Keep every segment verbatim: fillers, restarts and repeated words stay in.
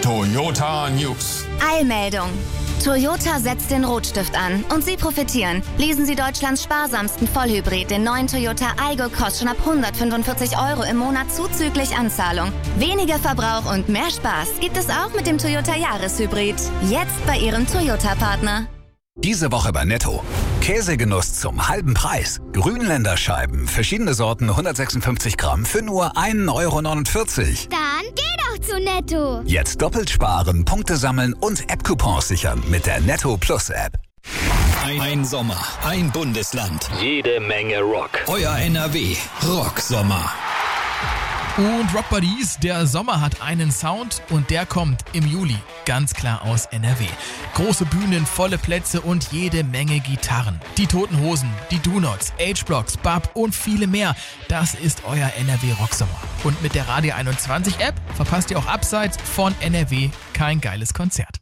Toyota News. Eilmeldung. Toyota setzt den Rotstift an und Sie profitieren. Lesen Sie Deutschlands sparsamsten Vollhybrid, den neuen Toyota Aygo Cross, schon ab hundertfünfundvierzig Euro im Monat zuzüglich Anzahlung. Weniger Verbrauch und mehr Spaß gibt es auch mit dem Toyota Jahreshybrid. Jetzt bei Ihrem Toyota-Partner. Diese Woche bei Netto. Käsegenuss zum halben Preis. Grünländer Scheiben, verschiedene Sorten, hundertsechsundfünfzig Gramm für nur ein Euro neunundvierzig. Dann geh doch zu Netto. Jetzt doppelt sparen, Punkte sammeln und App-Coupons sichern mit der Netto Plus App. Ein, ein Sommer, ein Bundesland. Jede Menge Rock. Euer N R W Rocksommer. Und Rock Buddies, der Sommer hat einen Sound und der kommt im Juli, ganz klar aus N R W. Große Bühnen, volle Plätze und jede Menge Gitarren. Die Toten Hosen, die Do-Nots, H-Blocks, Bab und viele mehr. Das ist euer N R W Rocksommer. Und mit der Radio einundzwanzig App verpasst ihr auch abseits von N R W kein geiles Konzert.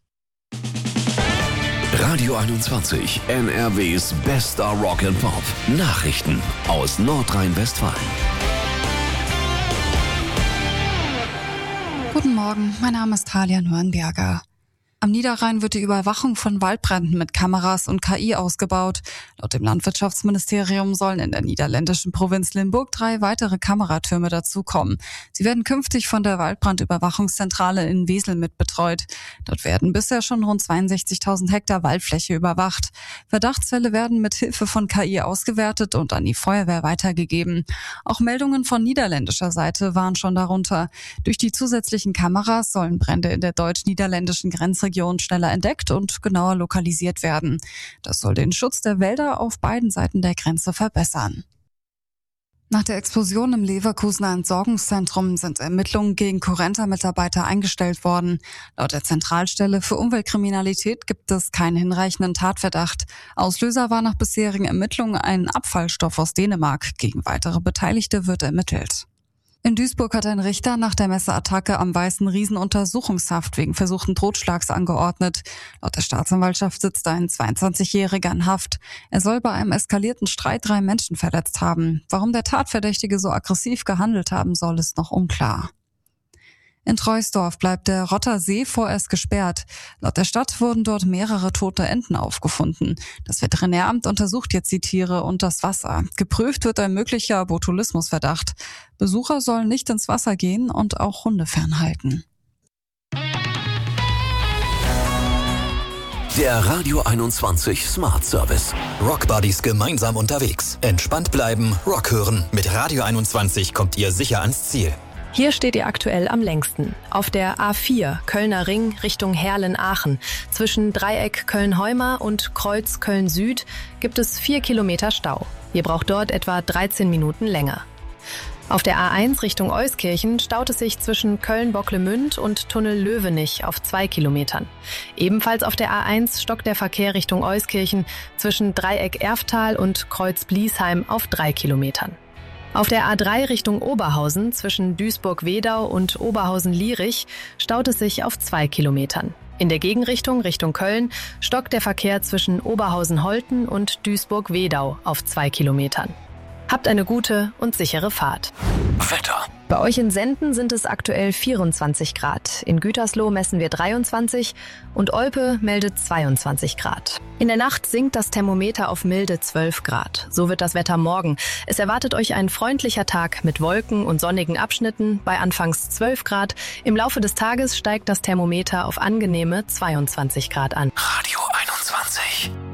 Radio einundzwanzig, N R Ws bester Rock and Pop. Nachrichten aus Nordrhein-Westfalen. Guten Morgen, mein Name ist Talia Nürnberger. Am Niederrhein wird die Überwachung von Waldbränden mit Kameras und K I ausgebaut. Laut dem Landwirtschaftsministerium sollen in der niederländischen Provinz Limburg drei weitere Kameratürme dazukommen. Sie werden künftig von der Waldbrandüberwachungszentrale in Wesel mitbetreut. Dort werden bisher schon rund zweiundsechzigtausend Hektar Waldfläche überwacht. Verdachtsfälle werden mit Hilfe von K I ausgewertet und an die Feuerwehr weitergegeben. Auch Meldungen von niederländischer Seite waren schon darunter. Durch die zusätzlichen Kameras sollen Brände in der deutsch-niederländischen Grenzregion schneller entdeckt und genauer lokalisiert werden. Das soll den Schutz der Wälder auf beiden Seiten der Grenze verbessern. Nach der Explosion im Leverkusener Entsorgungszentrum sind Ermittlungen gegen Currenta-Mitarbeiter eingestellt worden. Laut der Zentralstelle für Umweltkriminalität gibt es keinen hinreichenden Tatverdacht. Auslöser war nach bisherigen Ermittlungen ein Abfallstoff aus Dänemark. Gegen weitere Beteiligte wird ermittelt. In Duisburg hat ein Richter nach der Messerattacke am Weißen Riesen Untersuchungshaft wegen versuchten Totschlags angeordnet. Laut der Staatsanwaltschaft sitzt ein zweiundzwanzigjähriger in Haft. Er soll bei einem eskalierten Streit drei Menschen verletzt haben. Warum der Tatverdächtige so aggressiv gehandelt haben soll, ist noch unklar. In Troisdorf bleibt der Rotter See vorerst gesperrt. Laut der Stadt wurden dort mehrere tote Enten aufgefunden. Das Veterinäramt untersucht jetzt die Tiere und das Wasser. Geprüft wird ein möglicher Botulismusverdacht. Besucher sollen nicht ins Wasser gehen und auch Hunde fernhalten. Der Radio einundzwanzig Smart Service. Rock Buddies gemeinsam unterwegs. Entspannt bleiben, Rock hören. Mit Radio einundzwanzig kommt ihr sicher ans Ziel. Hier steht ihr aktuell am längsten. Auf der A vier, Kölner Ring Richtung Herlen-Aachen. Zwischen Dreieck Köln-Heuma und Kreuz Köln-Süd gibt es vier Kilometer Stau. Ihr braucht dort etwa dreizehn Minuten länger. Auf der A eins Richtung Euskirchen staut es sich zwischen Köln-Bocklemünd und Tunnel Löwenich auf zwei Kilometern. Ebenfalls auf der A eins stockt der Verkehr Richtung Euskirchen zwischen Dreieck Erftal und Kreuz Bliesheim auf drei Kilometern. Auf der A drei Richtung Oberhausen zwischen Duisburg-Wedau und Oberhausen-Lierich staut es sich auf zwei Kilometern. In der Gegenrichtung Richtung Köln stockt der Verkehr zwischen Oberhausen-Holten und Duisburg-Wedau auf zwei Kilometern. Habt eine gute und sichere Fahrt. Wetter. Bei euch in Senden sind es aktuell vierundzwanzig Grad. In Gütersloh messen wir dreiundzwanzig und Olpe meldet zweiundzwanzig Grad. In der Nacht sinkt das Thermometer auf milde zwölf Grad. So wird das Wetter morgen. Es erwartet euch ein freundlicher Tag mit Wolken und sonnigen Abschnitten bei anfangs zwölf Grad. Im Laufe des Tages steigt das Thermometer auf angenehme zweiundzwanzig Grad an. Radio einundzwanzig.